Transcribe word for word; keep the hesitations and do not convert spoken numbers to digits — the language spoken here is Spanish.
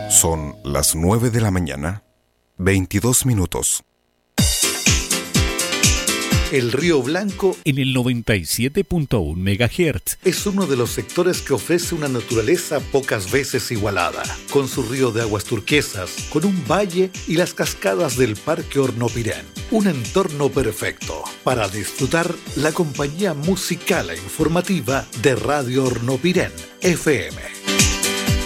Son las nueve de la mañana, veintidós minutos. El Río Blanco, en el noventa y siete punto uno megahertz, es uno de los sectores que ofrece una naturaleza pocas veces igualada, con su río de aguas turquesas, con un valle y las cascadas del Parque Hornopirén. Un entorno perfecto para disfrutar la compañía musical e informativa de Radio Hornopirén F M.